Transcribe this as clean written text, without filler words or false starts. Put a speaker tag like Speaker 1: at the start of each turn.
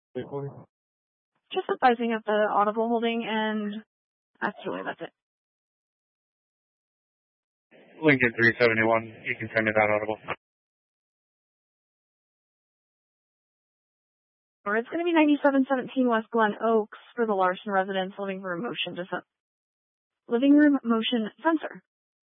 Speaker 1: Just advising of the audible holding, and that's it.
Speaker 2: Lincoln 371, you can send it out audible.
Speaker 1: Or it's going to be 9717 West Glen Oaks for the Larson residence living room motion sensor.